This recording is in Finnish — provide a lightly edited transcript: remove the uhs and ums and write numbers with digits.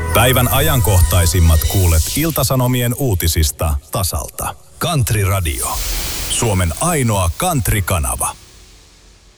Päivän ajankohtaisimmat kuulet Ilta-Sanomien uutisista tasalta. Country Radio. Suomen ainoa country-kanava.